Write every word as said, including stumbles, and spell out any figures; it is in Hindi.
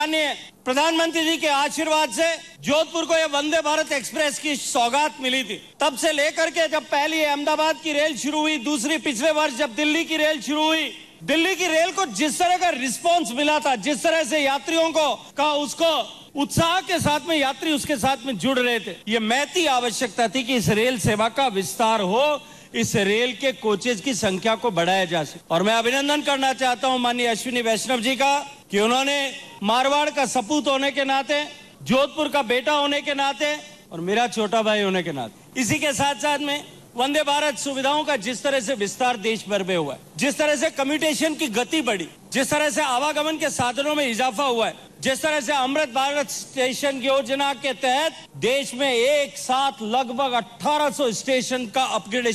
माननीय प्रधानमंत्री जी के आशीर्वाद से जोधपुर को यह वंदे भारत एक्सप्रेस की सौगात मिली थी। तब से लेकर के जब पहली अहमदाबाद की रेल शुरू हुई, दूसरी पिछले वर्ष जब दिल्ली की रेल शुरू हुई, दिल्ली की रेल को जिस तरह का रिस्पांस मिला था, जिस तरह से यात्रियों को का उसको उत्साह के साथ में यात्री उसके साथ में जुड़ रहे थे, ये महती आवश्यकता थी कि इस रेल सेवा का विस्तार हो, इस रेल के कोचेज की संख्या को बढ़ाया जा सके। और मैं अभिनंदन करना चाहता हूं माननीय अश्विनी वैष्णव जी का कि उन्होंने मारवाड़ का सपूत होने के नाते, जोधपुर का बेटा होने के नाते और मेरा छोटा भाई होने के नाते, इसी के साथ साथ में वंदे भारत सुविधाओं का जिस तरह से विस्तार देश भर में हुआ है, जिस तरह से कम्युटेशन की गति बढ़ी, जिस तरह से आवागमन के साधनों में इजाफा हुआ है, जिस तरह से अमृत भारत स्टेशन योजना के तहत देश में एक साथ लगभग अठारह सौ स्टेशन का अपग्रेडेशन